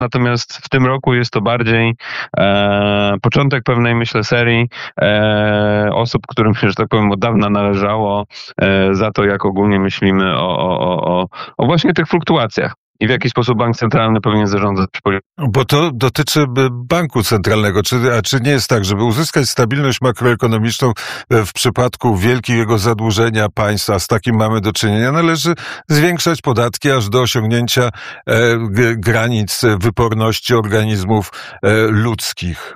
Natomiast w tym roku jest to bardziej początek pewnej, myślę, serii osób, którym, że tak powiem, od dawna należało za to, jak ogólnie myślimy o właśnie tych fluktuacjach i w jaki sposób bank centralny powinien zarządzać polityką. Bo to dotyczy banku centralnego. Czy nie jest tak, żeby uzyskać stabilność makroekonomiczną w przypadku wielkiego zadłużenia państwa, z takim mamy do czynienia, należy zwiększać podatki aż do osiągnięcia granic wyporności organizmów ludzkich?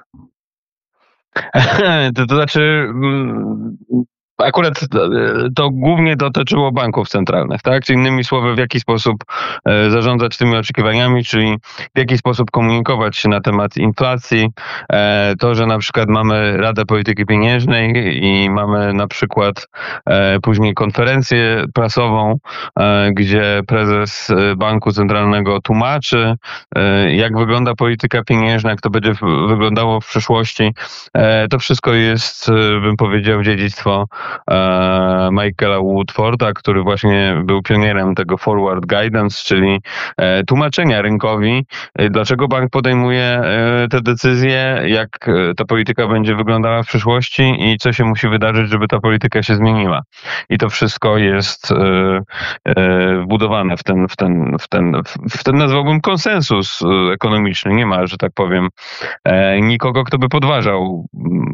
To znaczy... Akurat to głównie dotyczyło banków centralnych, tak? Czyli innymi słowy, w jaki sposób zarządzać tymi oczekiwaniami, czyli w jaki sposób komunikować się na temat inflacji. To, że na przykład mamy Radę Polityki Pieniężnej i mamy na przykład później konferencję prasową, gdzie prezes Banku Centralnego tłumaczy, jak wygląda polityka pieniężna, jak to będzie wyglądało w przyszłości. To wszystko jest, bym powiedział, dziedzictwo Michaela Woodforda, który właśnie był pionierem tego forward guidance, czyli tłumaczenia rynkowi, dlaczego bank podejmuje te decyzje, jak ta polityka będzie wyglądała w przyszłości i co się musi wydarzyć, żeby ta polityka się zmieniła. I to wszystko jest wbudowane w ten nazwałbym konsensus ekonomiczny. Nie ma, że tak powiem, nikogo, kto by podważał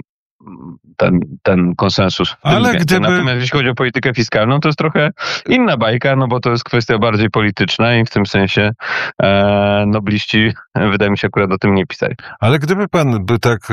ten konsensus. Natomiast jeśli chodzi o politykę fiskalną, to jest trochę inna bajka, no bo to jest kwestia bardziej polityczna i w tym sensie nobliści, wydaje mi się, akurat o tym nie pisali. Ale gdyby pan by tak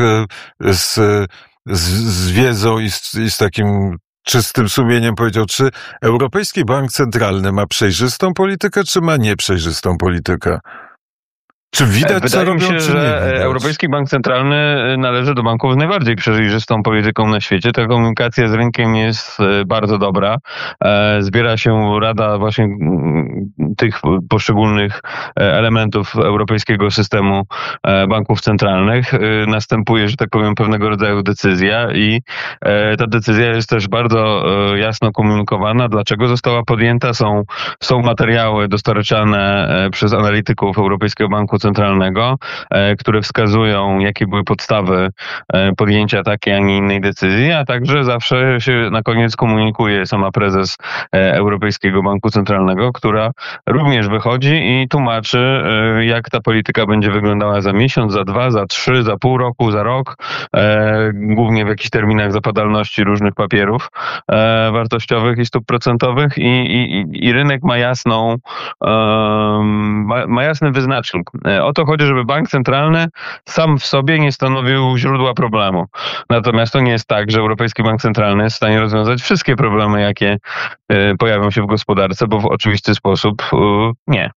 z wiedzą i z takim czystym sumieniem powiedział, czy Europejski Bank Centralny ma przejrzystą politykę, czy ma nieprzejrzystą politykę? Czy widać, wydaje co robią, mi się, czy że nie widać? Europejski Bank Centralny należy do banków z najbardziej przejrzystą polityką na świecie. Ta komunikacja z rynkiem jest bardzo dobra. Zbiera się rada właśnie tych poszczególnych elementów europejskiego systemu banków centralnych. Następuje, że tak powiem, pewnego rodzaju decyzja i ta decyzja jest też bardzo jasno komunikowana. Dlaczego została podjęta? Są materiały dostarczane przez analityków Europejskiego Banku Centralnego, które wskazują, jakie były podstawy podjęcia takiej, a nie innej decyzji, a także zawsze się na koniec komunikuje sama prezes Europejskiego Banku Centralnego, która również wychodzi i tłumaczy, jak ta polityka będzie wyglądała za miesiąc, za 2, za 3, za pół roku, za rok, głównie w jakichś terminach zapadalności różnych papierów wartościowych i stóp procentowych i rynek ma jasny wyznacznik. O to chodzi, żeby bank centralny sam w sobie nie stanowił źródła problemu. Natomiast to nie jest tak, że Europejski Bank Centralny jest w stanie rozwiązać wszystkie problemy, jakie pojawią się w gospodarce, bo w oczywisty sposób nie.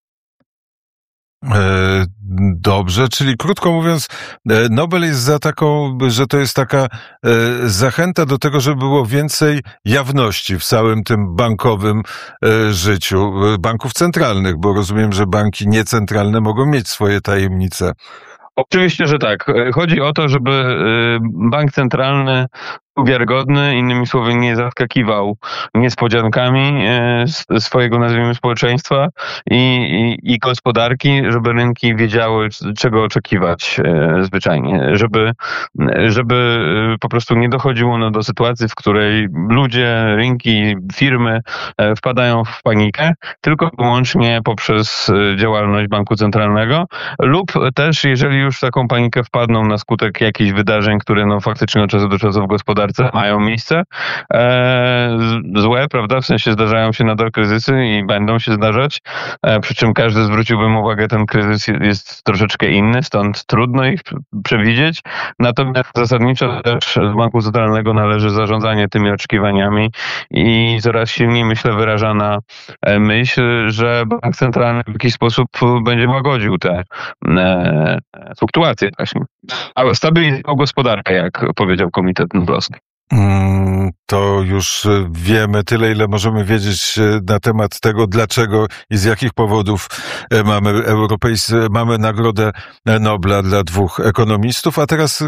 Dobrze, czyli krótko mówiąc, Nobel jest za taką, że to jest taka zachęta do tego, żeby było więcej jawności w całym tym bankowym życiu banków centralnych, bo rozumiem, że banki niecentralne mogą mieć swoje tajemnice. Oczywiście, że tak. Chodzi o to, żeby bank centralny był wiarygodny, innymi słowy nie zaskakiwał niespodziankami swojego, nazwijmy, społeczeństwa i gospodarki, żeby rynki wiedziały, czego oczekiwać zwyczajnie, żeby po prostu nie dochodziło do sytuacji, w której ludzie, rynki, firmy wpadają w panikę, tylko wyłącznie poprzez działalność banku centralnego lub też, jeżeli już w taką panikę wpadną na skutek jakichś wydarzeń, które faktycznie od czasu do czasu w gospodarce mają miejsce, złe, prawda, w sensie zdarzają się nadal kryzysy i będą się zdarzać, przy czym każdy zwróciłbym uwagę, ten kryzys jest troszeczkę inny, stąd trudno ich przewidzieć, natomiast zasadniczo też z Banku Centralnego należy zarządzanie tymi oczekiwaniami i coraz silniej, myślę, wyrażana myśl, że Bank Centralny w jakiś sposób będzie łagodził te fluktuacje właśnie, a stabilizował gospodarkę, jak powiedział Komitet Noblowski. To już wiemy tyle, ile możemy wiedzieć na temat tego, dlaczego i z jakich powodów mamy Nagrodę Nobla dla 2 ekonomistów. A teraz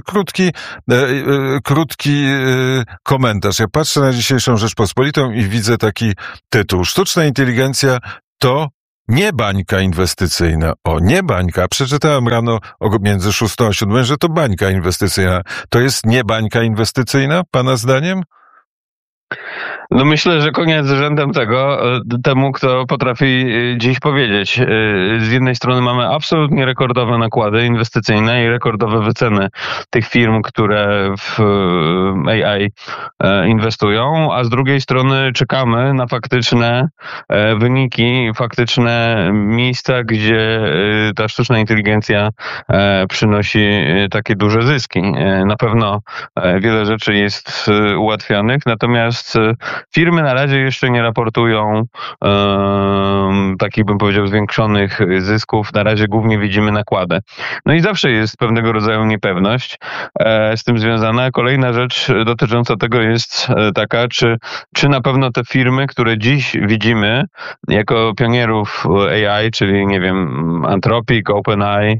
krótki komentarz. Ja patrzę na dzisiejszą Rzeczpospolitą i widzę taki tytuł. Sztuczna inteligencja to Nie bańka inwestycyjna. Nie bańka. Przeczytałem rano między 6 a 7, że to bańka inwestycyjna. To jest nie bańka inwestycyjna, pana zdaniem? No myślę, że koniec z rzędem temu, kto potrafi dziś powiedzieć. Z jednej strony mamy absolutnie rekordowe nakłady inwestycyjne i rekordowe wyceny tych firm, które w AI inwestują, a z drugiej strony czekamy na faktyczne wyniki, faktyczne miejsca, gdzie ta sztuczna inteligencja przynosi takie duże zyski. Na pewno wiele rzeczy jest ułatwianych, natomiast firmy na razie jeszcze nie raportują takich, bym powiedział, zwiększonych zysków. Na razie głównie widzimy nakłady. No i zawsze jest pewnego rodzaju niepewność z tym związana. Kolejna rzecz dotycząca tego jest taka, czy na pewno te firmy, które dziś widzimy jako pionierów AI, czyli nie wiem, Anthropic, OpenAI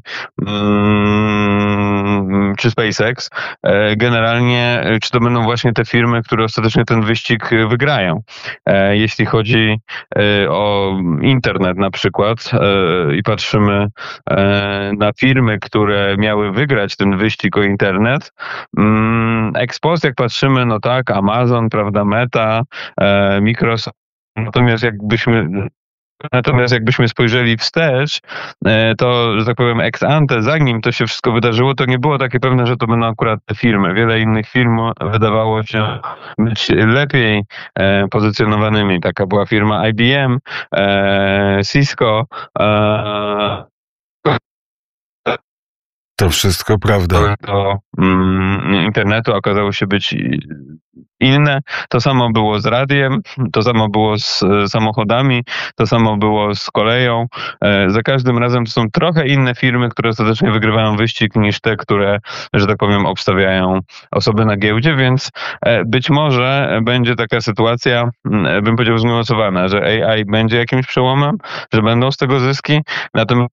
czy SpaceX, generalnie czy to będą właśnie te firmy, które ostatecznie ten wyścig wygrają. Jeśli chodzi o internet na przykład i patrzymy na firmy, które miały wygrać ten wyścig o internet, ex post jak patrzymy, no tak, Amazon, prawda, Meta, Microsoft, Natomiast jakbyśmy spojrzeli wstecz, to, że tak powiem, ex ante, zanim to się wszystko wydarzyło, to nie było takie pewne, że to będą akurat te firmy. Wiele innych firm wydawało się być lepiej pozycjonowanymi. Taka była firma IBM, Cisco. To wszystko prawda. Do internetu okazało się być inne. To samo było z radiem, to samo było z samochodami, to samo było z koleją. Za każdym razem to są trochę inne firmy, które ostatecznie wygrywają wyścig niż te, które, że tak powiem, obstawiają osoby na giełdzie, więc być może będzie taka sytuacja, bym powiedział, zniuansowana, że AI będzie jakimś przełomem, że będą z tego zyski, natomiast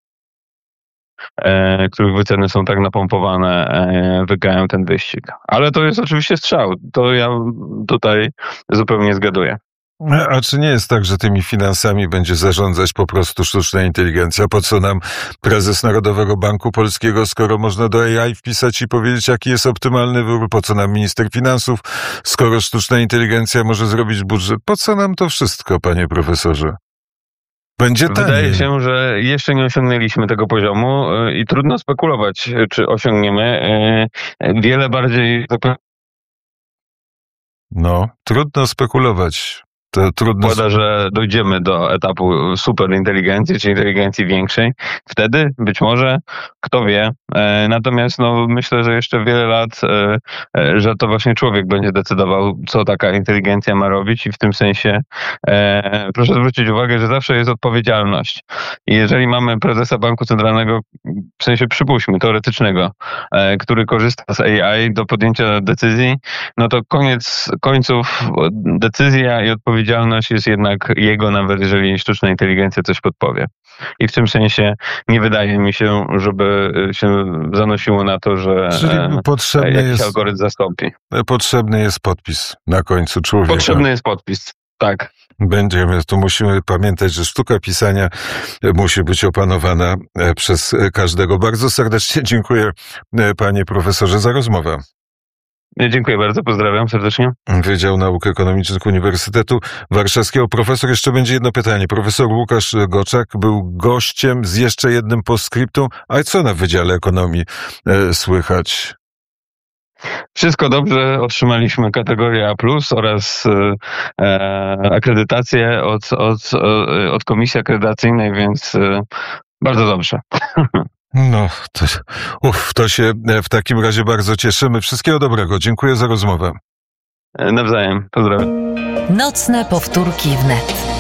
których wyceny są tak napompowane, wygrają ten wyścig. Ale to jest oczywiście strzał. To ja tutaj zupełnie zgaduję. A czy nie jest tak, że tymi finansami będzie zarządzać po prostu sztuczna inteligencja? Po co nam prezes Narodowego Banku Polskiego, skoro można do AI wpisać i powiedzieć, jaki jest optymalny wybór? Po co nam minister finansów, skoro sztuczna inteligencja może zrobić budżet? Po co nam to wszystko, panie profesorze? Będzie taniej. Wydaje się, że jeszcze nie osiągnęliśmy tego poziomu i trudno spekulować, czy osiągniemy. Wiele bardziej... No, trudno spekulować. To trudno. Zakłada, że dojdziemy do etapu superinteligencji, czy inteligencji większej. Wtedy być może, kto wie. Natomiast myślę, że jeszcze wiele lat, że to właśnie człowiek będzie decydował, co taka inteligencja ma robić i w tym sensie proszę zwrócić uwagę, że zawsze jest odpowiedzialność. I jeżeli mamy prezesa Banku Centralnego, w sensie przypuśćmy, teoretycznego, który korzysta z AI do podjęcia decyzji, no to koniec końców decyzja i odpowiedzialność jest jednak jego, nawet jeżeli sztuczna inteligencja coś podpowie. I w tym sensie nie wydaje mi się, żeby się zanosiło na to, że jakiś algorytm zastąpi. Potrzebny jest podpis na końcu człowieka. Potrzebny jest podpis, tak. Tu musimy pamiętać, że sztuka pisania musi być opanowana przez każdego. Bardzo serdecznie dziękuję, panie profesorze, za rozmowę. Dziękuję bardzo, pozdrawiam serdecznie. Wydział Nauk Ekonomicznych Uniwersytetu Warszawskiego. Profesor, jeszcze będzie jedno pytanie. Profesor Łukasz Goczak był gościem z jeszcze jednym postscriptum. A co na Wydziale Ekonomii słychać? Wszystko dobrze, otrzymaliśmy kategorię A+, oraz akredytację od Komisji Akredytacyjnej, więc bardzo dobrze. No, to się w takim razie bardzo cieszymy. Wszystkiego dobrego. Dziękuję za rozmowę. Nawzajem. Pozdrawiam. Nocne powtórki wnet.